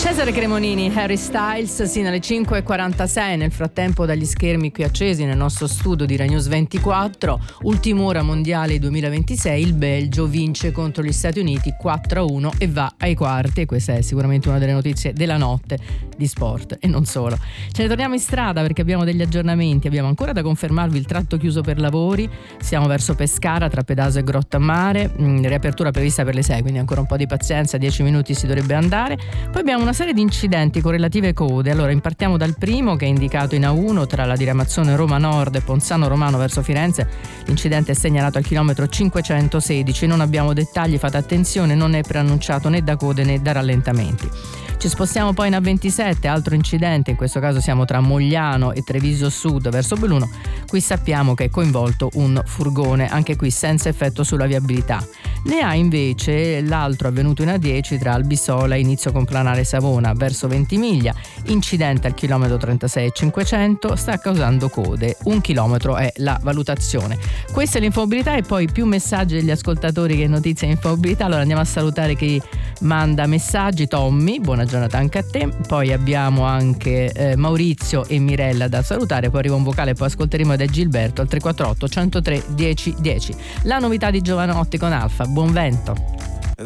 Cesare Cremonini, Harry Styles, sino alle 5.46. Nel frattempo dagli schermi qui accesi nel nostro studio di Rai News 24, ultima ora mondiale 2026, il Belgio vince contro gli Stati Uniti 4-1 e va ai quarti, e questa è sicuramente una delle notizie della notte di sport e non solo. Ce ne torniamo in strada perché abbiamo degli aggiornamenti, abbiamo ancora da confermarvi il tratto chiuso per lavori, siamo verso Pescara tra Pedaso e Grottammare, riapertura prevista per le 6, quindi ancora un po' di pazienza, 10 minuti si dovrebbe andare. Poi abbiamo una serie di incidenti con relative code. Allora partiamo dal primo, che è indicato in A1 tra la diramazione Roma Nord e Ponzano Romano verso Firenze. L'incidente è segnalato al chilometro 516, non abbiamo dettagli, fate attenzione, non è preannunciato né da code né da rallentamenti. Ci spostiamo poi in A27, altro incidente, in questo caso siamo tra Mogliano e Treviso Sud verso Belluno. Qui sappiamo che è coinvolto un furgone, anche qui senza effetto sulla viabilità. Ne ha invece l'altro avvenuto in A10 tra Albisola e Inizio Complanare Savona verso Ventimiglia, incidente al chilometro 36,500, sta causando code, 1 chilometro è la valutazione. Questa è l'infomobilità e poi più messaggi degli ascoltatori che notizie in infomobilità. Allora andiamo a salutare chi manda messaggi. Tommy, buona giornata anche a te. Poi abbiamo anche Maurizio e Mirella da salutare, poi arriva un vocale, poi ascolteremo da Gilberto al 348 103 10 10. La novità di Giovanotti con Alfa, buon vento.